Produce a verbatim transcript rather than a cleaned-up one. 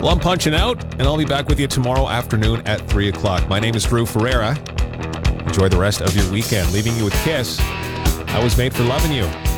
Well, I'm punching out, and I'll be back with you tomorrow afternoon at three o'clock. My name is Drew Ferreira. Enjoy the rest of your weekend. Leaving you with Kiss. I was made for loving you.